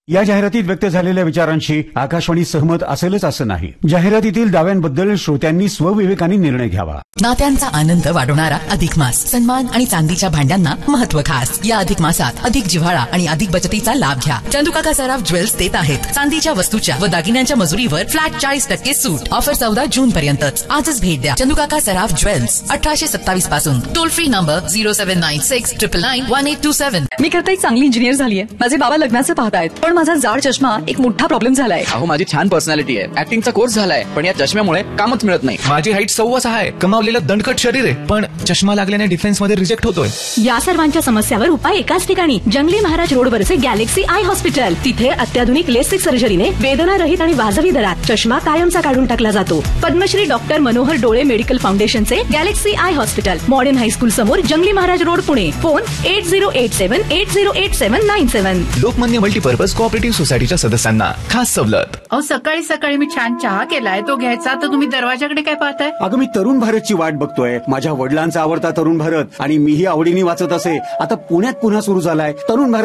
या जाहिरातीत व्यक्त झालेल्या विचारांशी आकाशवाणी सहमत असेलच असं नाही. जाहिरातीतील दाव्यांबद्दल श्रोत्यांनी स्वविवेकाने निर्णय घ्यावा. नात्यांचा आनंद वाढवणारा अधिक मास. सन्मान आणि चांदीच्या भांड्यांना महत्व खास. या अधिक मासात अधिक जिव्हाळा आणि अधिक बचतीचा लाभ घ्या. चंदुकाका सराफ ज्वेल्स देत आहेत चांदीच्या वस्तूच्या व दागिन्यांच्या मजुरीवर फ्लॅट 40% सूट. ऑफर 14 जून पर्यंतच. आजच भेट द्या चंदुकाका सराफ ज्वेल्स 1827 पासून. Toll free number 0796 999 1827. मी करता एक चांगली इंजिनियर झालीय. माझे बाबा लग्नाचं पाहतायत, पण माझा जाड चष्मा एक मोठा प्रॉब्लेम झालाय. अहो माझी छान पर्सनॅलिटी आहे, ऍक्टिंगचा कोर्स झालाय, पण या चष्म्यामुळे कामच मिळत नाही. माझी हाईट 6.6 आहे, कमावलेलं दणकट शरीर आहे, पण चष्मा लागल्याने डिफेन्स मध्ये रिजेक्ट होतोय. या सर्वांच्या समस्यावर उपाय एकाच ठिकाणी, जंगली महाराज रोडवरचे गॅलेक्सी आय हॉस्पिटल. तिथे अत्याधुनिक लेसिक सर्जरीने वेदना रहित आणि वाजवी दरात चष्मा कायमचा काढून टाकला जातो. पद्मश्री डॉक्टर मनोहर डोळे मेडिकल फाउंडेशनचे Galaxy I hospital, modern high school समोर, जंगली Maharaj road, Pune. Phone 8087808797. Lokmanya multipurpose cooperative सोसायटीच्या सदस्यांना खास सवलत. अहो सकाळी सकाळी मी छान चहा केलाय, तो घ्यायचा तर तुम्ही दरवाजाकडे काय पाहताय? अगं मी तरुण भारतची वाट बघतोय. माझ्या वडिलांचा आवडता तरुण भारत आणि मीही आवडीने वाचत असे. आता पुण्यात पुन्हा सुरू झालाय तरुण भारत